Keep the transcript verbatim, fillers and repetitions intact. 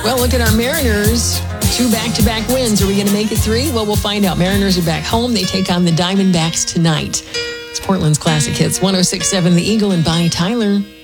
Well, look at our Mariners. Two back-to-back wins. Are we going to make it three? Well, we'll find out. Mariners are back home. They take on the Diamondbacks tonight. It's Portland's Classic Hits. one oh six point seven The Eagle and Bonnie Tyler.